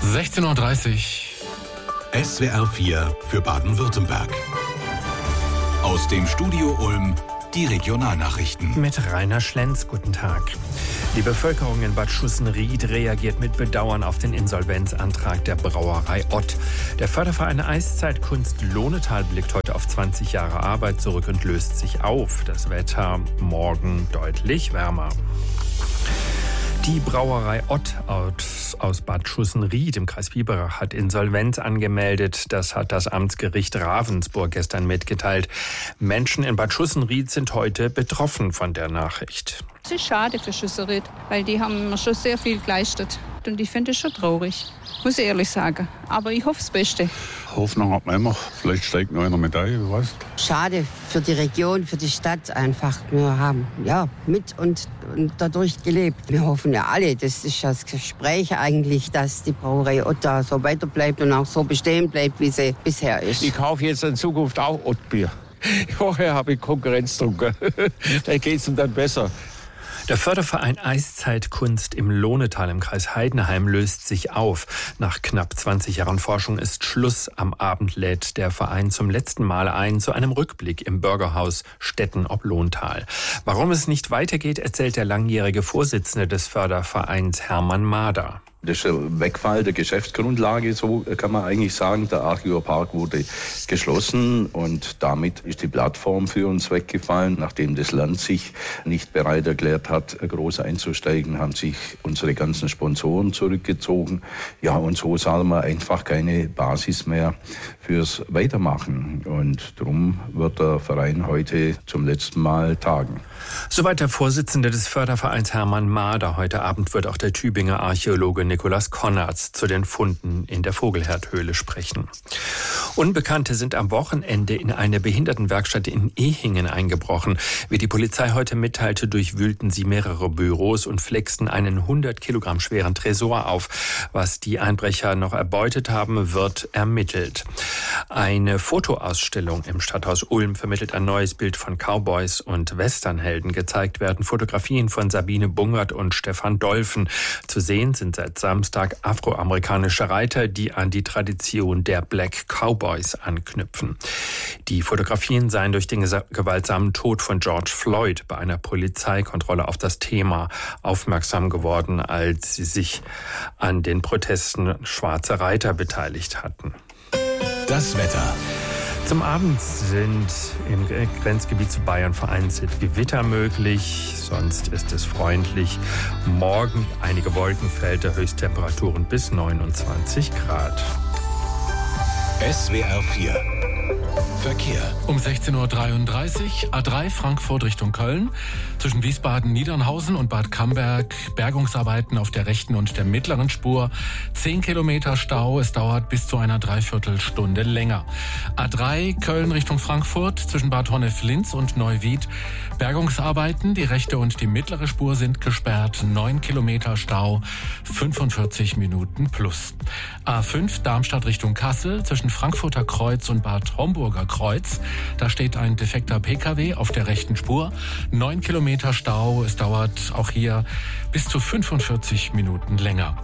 16:30 Uhr. SWR 4 für Baden-Württemberg. Aus dem Studio Ulm die Regionalnachrichten. Mit Rainer Schlenz, guten Tag. Die Bevölkerung in Bad Schussenried reagiert mit Bedauern auf den Insolvenzantrag der Brauerei Ott. Der Förderverein Eiszeitkunst Lohnetal blickt heute auf 20 Jahre Arbeit zurück und löst sich auf. Das Wetter morgen deutlich wärmer. Die Brauerei Ott aus Bad Schussenried im Kreis Biberach hat Insolvenz angemeldet. Das hat das Amtsgericht Ravensburg gestern mitgeteilt. Menschen in Bad Schussenried sind heute betroffen von der Nachricht. Es ist schade für Schussenried, weil die haben mir schon sehr viel geleistet. Und ich finde es schon traurig, muss ich ehrlich sagen. Aber ich hoffe das Beste. Hoffnung hat man immer. Vielleicht steigt noch einer mit ein, wer weiß. Schade für die Region, für die Stadt einfach. Wir haben mit und dadurch gelebt. Wir hoffen ja alle, das ist das Gespräch eigentlich, dass die Brauerei Ott da so weiter bleibt und auch so bestehen bleibt, wie sie bisher ist. Ich kaufe jetzt in Zukunft auch Ott-Bier. Vorher habe ich Konkurrenz getrunken. Da geht es ihm dann besser. Der Förderverein Eiszeitkunst im Lohnetal im Kreis Heidenheim löst sich auf. Nach knapp 20 Jahren Forschung ist Schluss. Am Abend lädt der Verein zum letzten Mal ein zu einem Rückblick im Bürgerhaus Stetten ob Lohntal. Warum es nicht weitergeht, erzählt der langjährige Vorsitzende des Fördervereins Hermann Mader. Das ist ein Wegfall der Geschäftsgrundlage, so kann man eigentlich sagen. Der Archivarpark wurde geschlossen und damit ist die Plattform für uns weggefallen. Nachdem das Land sich nicht bereit erklärt hat, groß einzusteigen, haben sich unsere ganzen Sponsoren zurückgezogen. Ja, und so sagen wir einfach keine Basis mehr fürs Weitermachen. Und darum wird der Verein heute zum letzten Mal tagen. Soweit der Vorsitzende des Fördervereins Hermann Mader. Heute Abend wird auch der Tübinger Archäologe Nikolaus Konnertz zu den Funden in der Vogelherdhöhle sprechen. Unbekannte sind am Wochenende in eine Behindertenwerkstatt in Ehingen eingebrochen. Wie die Polizei heute mitteilte, durchwühlten sie mehrere Büros und flexten einen 100 Kilogramm schweren Tresor auf. Was die Einbrecher noch erbeutet haben, wird ermittelt. Eine Fotoausstellung im Stadthaus Ulm vermittelt ein neues Bild von Cowboys und Westernhelden. Gezeigt werden Fotografien von Sabine Bungert und Stefan Dolfen. Zu sehen sind seit Samstag afroamerikanische Reiter, die an die Tradition der Black Cowboys anknüpfen. Die Fotografien seien durch den gewaltsamen Tod von George Floyd bei einer Polizeikontrolle auf das Thema aufmerksam geworden, als sie sich an den Protesten schwarzer Reiter beteiligt hatten. Das Wetter. Zum Abend sind im Grenzgebiet zu Bayern vereinzelt Gewitter möglich, sonst ist es freundlich. Morgen einige Wolkenfelder, Höchsttemperaturen bis 29 Grad. SWR 4 Verkehr. Um 16:33 Uhr, A3 Frankfurt Richtung Köln. Zwischen Wiesbaden-Niedernhausen und Bad Camberg Bergungsarbeiten auf der rechten und der mittleren Spur. 10 Kilometer Stau, es dauert bis zu einer Dreiviertelstunde länger. A3 Köln Richtung Frankfurt zwischen Bad Honnef-Linz und Neuwied. Bergungsarbeiten, die rechte und die mittlere Spur sind gesperrt. 9 Kilometer Stau, 45 Minuten plus. A5 Darmstadt Richtung Kassel zwischen Frankfurter Kreuz und Bad Homburger Kreuz. Da steht ein defekter Pkw auf der rechten Spur. 9 Kilometer Stau. Es dauert auch hier bis zu 45 Minuten länger.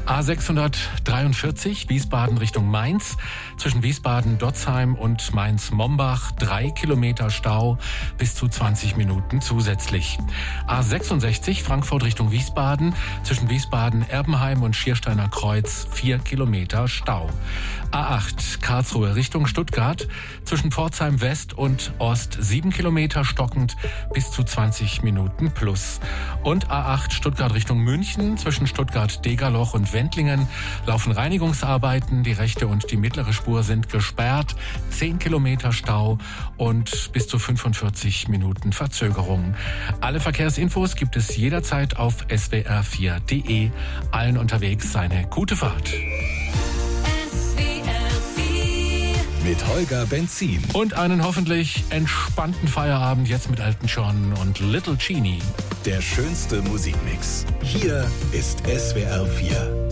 A643 Wiesbaden Richtung Mainz. Zwischen Wiesbaden-Dotzheim und Mainz-Mombach 3 Kilometer Stau. Bis zu 20 Minuten zusätzlich. A66 Frankfurt Richtung Wiesbaden. Zwischen Wiesbaden-Erbenheim und Schiersteiner Kreuz 4 Kilometer Stau. A8 Karlsruhe Richtung Stuttgart. Zwischen Pforzheim West und Ost 7 Kilometer stockend bis zu 20 Minuten plus. Und A8 Stuttgart Richtung München. Zwischen Stuttgart-Degerloch und Wendlingen laufen Reinigungsarbeiten. Die rechte und die mittlere Spur sind gesperrt. 10 Kilometer Stau und bis zu 45 Minuten Verzögerung. Alle Verkehrsinfos gibt es jederzeit auf swr4.de. Allen unterwegs eine gute Fahrt. Mit Holger Benzin. Und einen hoffentlich entspannten Feierabend jetzt mit Elton John und Little Genie. Der schönste Musikmix. Hier ist SWR 4.